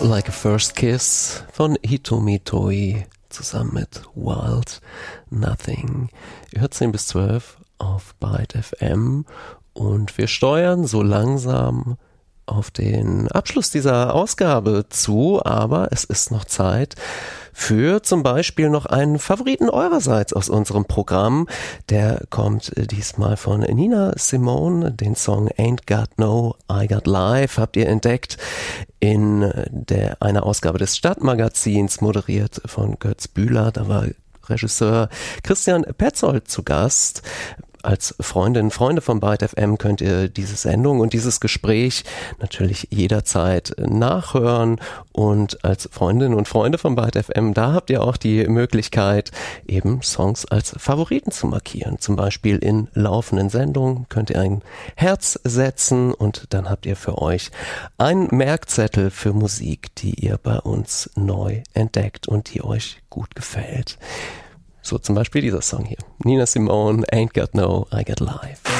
Like a First Kiss von Hitomi Toi zusammen mit Wild Nothing. Ihr hört 10 bis 12 auf Byte FM und wir steuern so langsam auf den Abschluss dieser Ausgabe zu, aber es ist noch Zeit für zum Beispiel noch einen Favoriten eurerseits aus unserem Programm. Der kommt diesmal von Nina Simone. Den Song Ain't Got No, I Got Life habt ihr entdeckt in einer Ausgabe des Stadtmagazins, moderiert von Götz Bühler. Da war Regisseur Christian Petzold zu Gast. Als Freunde von Byte FM könnt ihr diese Sendung und dieses Gespräch natürlich jederzeit nachhören. Und als Freundinnen und Freunde von Byte FM, da habt ihr auch die Möglichkeit, eben Songs als Favoriten zu markieren. Zum Beispiel in laufenden Sendungen könnt ihr ein Herz setzen und dann habt ihr für euch einen Merkzettel für Musik, die ihr bei uns neu entdeckt und die euch gut gefällt. So zum Beispiel dieser Song hier. Nina Simone, Ain't Got No, I Got Life.